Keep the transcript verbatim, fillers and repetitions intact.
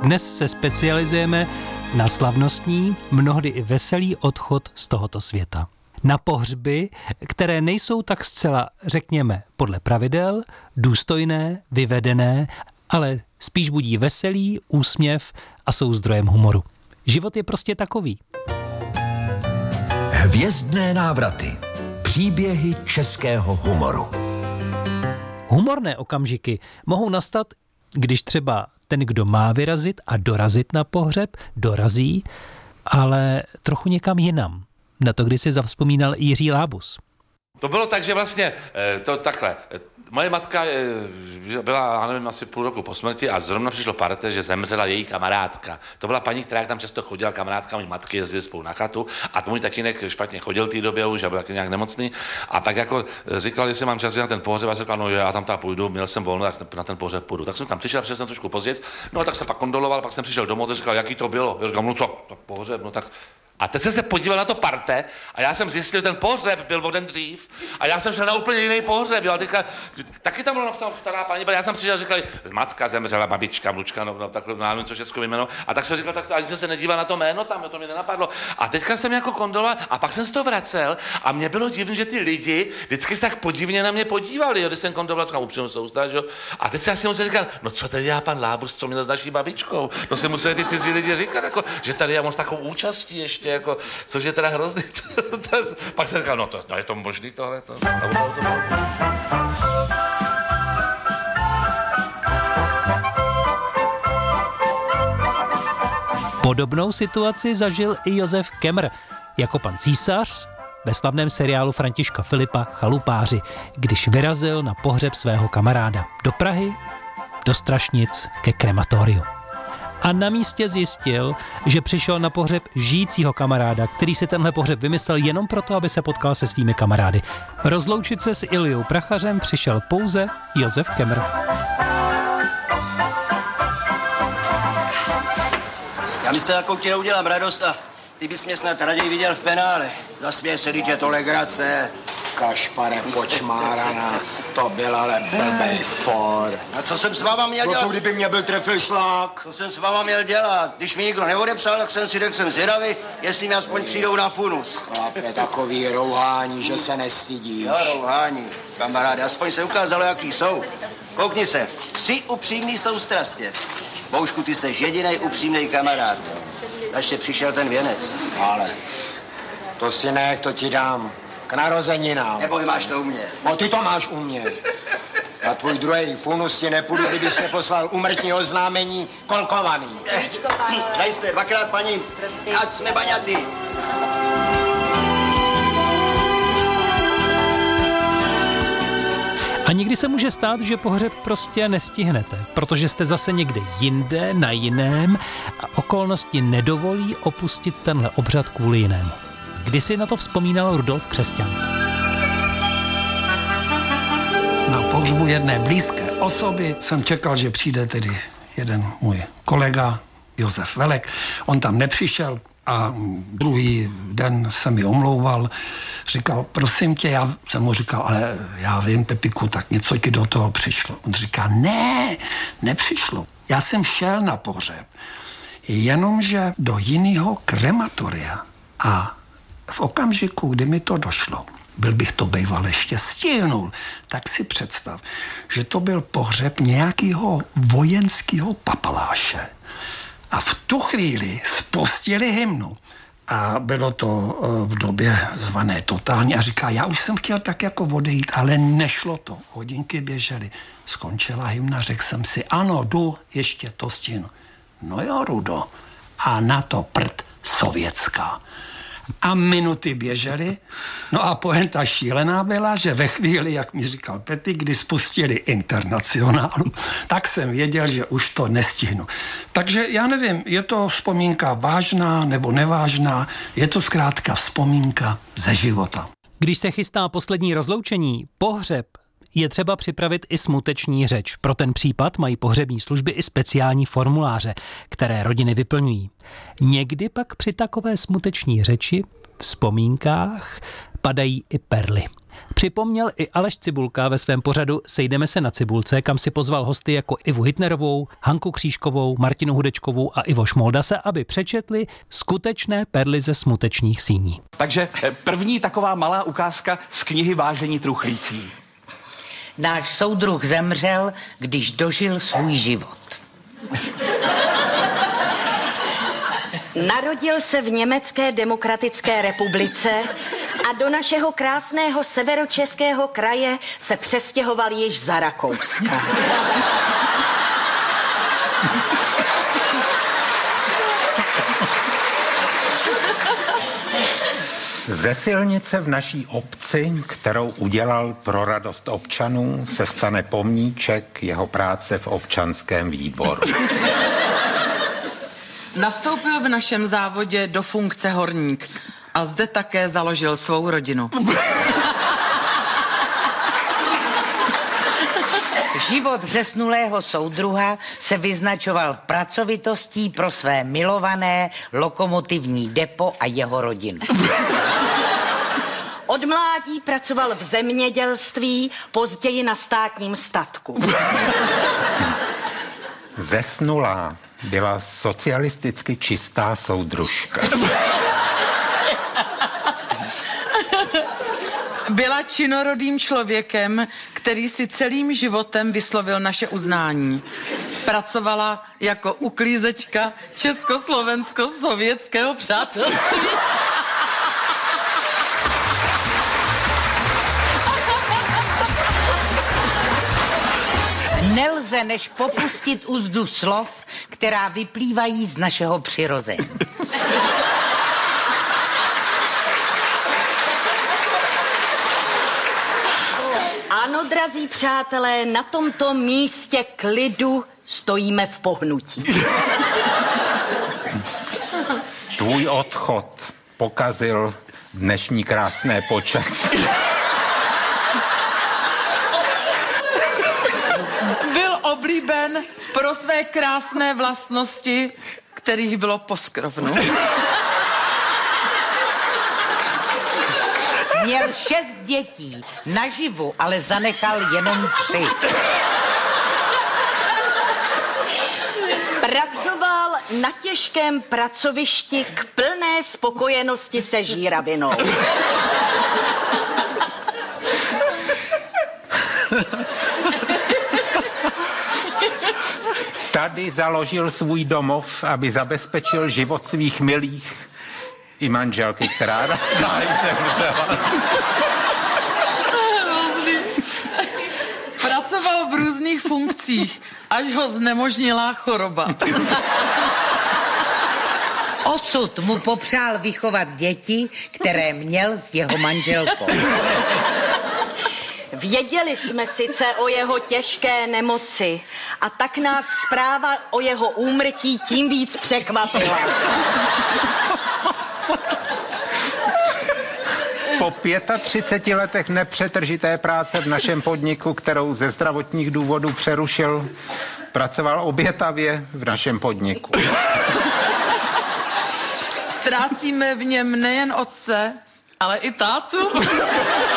Dnes se specializujeme na slavnostní, mnohdy i veselý odchod z tohoto světa. Na pohřby, které nejsou tak zcela, řekněme, podle pravidel, důstojné, vyvedené, ale spíš budí veselý, úsměv a jsou zdrojem humoru. Život je prostě takový. Hvězdné návraty. Příběhy českého humoru. Humorné okamžiky mohou nastat, když třeba ten, kdo má vyrazit a dorazit na pohřeb, dorazí, ale trochu někam jinam. Na to, kdy si zavzpomínal Jiří Lábus. To bylo tak, že vlastně to takhle. Moje matka byla, já nevím, asi půl roku po smrti a zrovna přišlo parte, že zemřela její kamarádka. To byla paní, která tam často chodila, kamarádka mý matky, jezdili spolu na chatu a můj tatínek špatně chodil v té době už a byl taky nějak nemocný. A tak jako říkal, jestli mám čas na ten pohřeb, a říkal, no já tam tam půjdu, měl jsem volno, tak na ten pohřeb půjdu. Tak jsem tam přišel, přišel jsem trošku později, no a tak jsem pak kondoloval, pak jsem přišel domů a říkal, jaký to bylo. Já říkal, no co, tak pohřeb, no tak. A teď jsem se podíval na to parte a já jsem zjistil, že ten pohřeb byl o den dřív a já jsem šel na úplně jiný pohřeb. Jo. Teďka, taky tam bylo napsáno stará paní, já jsem přišel a říkal, matka zemřela, babička, vnučka, no, no takhle, nevím, co všechno jméno. A tak jsem říkal, tak ani jsem se nedíval na to jméno tam, to mě nenapadlo. A teďka jsem jako kondoloval a pak jsem z toho vracel a mě bylo divné, že ty lidi vždycky se tak podivně na mě podívali, jo, když jsem kondoloval, říkal, upřímnou soustať, jo. A teď jsem si musel říkat, no co tady dělá pan Lábus, co měl s naší babičkou? To si museli ty cizí lidi říkat, jako, že tady já mám s takovou účastí ještě. Jako, což je teda hrozný. Pak jsem říkal, no, to, no je to možný tohle. To, to, to, to. Podobnou situaci zažil i Josef Kemr jako pan císař ve slavném seriálu Františka Filipa Chalupáři, když vyrazil na pohřeb svého kamaráda do Prahy, do Strašnic ke krematoriu. A na místě zjistil, že přišel na pohřeb žijícího kamaráda, který si tenhle pohřeb vymyslel jenom proto, aby se potkal se svými kamarády. Rozloučit se s Iliou Prachařem přišel pouze Josef Kemr. Já myslím, jakou ti neudělám radost a ty bys mě snad raději viděl v penále. Zasměje se, dítě, to legrace. Kašpare počmáraná, to byl ale blbej for. A co jsem s váma měl dělat? No co kdyby mě byl trefil šlák? Co jsem s váma měl dělat? Když mi nikdo neodepsal, tak jsem si řekl, jsem zvědavý, jestli mi aspoň přijdou na funus. Chlape, takový rouhání, že se nestydíš. Jo, rouhání, kamaráde, aspoň se ukázalo, jaký jsou. Koukni se, tři upřímný soustrastě. Boušku, ty seš jedinej upřímnej kamarád. Ještě přišel ten věnec. Ale to si nech, to ti dám. K narozeninám. Neboj, máš to u mě. No ty to máš u mě. Na tvůj druhý funus ti nepůjdu, kdybys mě poslal úmrtní oznámení kolkovaný. Zajisté, dvakrát, paní. Ať jsme baňatý. A někdy se může stát, že pohřeb prostě nestihnete, protože jste zase někde jinde, na jiném a okolnosti nedovolí opustit tenhle obřad kvůli jinému. Kdy si na to vzpomínal Rudolf Křesťan? Na pohřbu jedné blízké osoby jsem čekal, že přijde tedy jeden můj kolega, Josef Velek. On tam nepřišel a druhý den se mi omlouval. Říkal, prosím tě, já jsem mu říkal, ale já vím, Pepiku, tak něco ti do toho přišlo. On říká, ne, nepřišlo. Já jsem šel na pohřeb, jenomže do jiného krematoria a v okamžiku, kdy mi to došlo, byl bych to býval ještě stihnul, tak si představ, že to byl pohřeb nějakého vojenského papaláše. A v tu chvíli spustili hymnu. A bylo to v době zvané totální. A říká, já už jsem chtěl tak jako odejít, ale nešlo to. Hodinky běžely. Skončila hymna, řekl jsem si, ano, jdu, ještě to stihnu. No jo, Rudo. A na to prd sovětská. A minuty běžely. No a pointa šílená byla, že ve chvíli, jak mi říkal Peti, kdy spustili Internacionálu, tak jsem věděl, že už to nestihnu. Takže já nevím, je to vzpomínka vážná nebo nevážná, je to zkrátka vzpomínka ze života. Když se chystá poslední rozloučení, pohřeb, je třeba připravit i smuteční řeč. Pro ten případ mají pohřební služby i speciální formuláře, které rodiny vyplňují. Někdy pak při takové smuteční řeči, vzpomínkách, padají i perly. Připomněl i Aleš Cibulka ve svém pořadu Sejdeme se na Cibulce, kam si pozval hosty jako Ivu Hitnerovou, Hanku Křížkovou, Martinu Hudečkovou a Ivo Šmoldase, aby přečetli skutečné perly ze smutečních síní. Takže první taková malá ukázka z knihy Vážení truchlící. Náš soudruh zemřel, když dožil svůj život. Narodil se v Německé demokratické republice a do našeho krásného severočeského kraje se přestěhoval již za Rakouska. Ze silnice v naší obci, kterou udělal pro radost občanů, se stane pomníček jeho práce v občanském výboru. Nastoupil v našem závodě do funkce horník a zde také založil svou rodinu. Život zesnulého soudruha se vyznačoval pracovitostí pro své milované lokomotivní depo a jeho rodinu. Od mládí pracoval v zemědělství, později na státním statku. Zesnulá byla socialisticky čistá soudružka. Byla činorodým člověkem, který si celým životem vyslovil naše uznání. Pracovala jako uklízečka československo-sovětského přátelství. Nelze než popustit úzdu slov, která vyplývají z našeho přirození. Ano, drazí přátelé, na tomto místě klidu stojíme v pohnutí. Tvůj odchod pokazil dnešní krásné počasí. Byl oblíben pro své krásné vlastnosti, kterých bylo poskrovnu. Měl šest dětí, naživu, ale zanechal jenom tři. Pracoval na těžkém pracovišti k plné spokojenosti se žíravinou. Tady založil svůj domov, aby zabezpečil život svých milých i manželky, která záhy zemřela. Pracoval v různých funkcích, až ho znemožnila choroba. Osud mu popřál vychovat děti, které měl s jeho manželkou. Věděli jsme sice o jeho těžké nemoci a tak nás zpráva o jeho úmrtí tím víc překvapila. Po třiceti pěti letech nepřetržité práce v našem podniku, kterou ze zdravotních důvodů přerušil, pracoval obětavě v našem podniku. Ztrácíme v něm nejen otce, ale i tátu.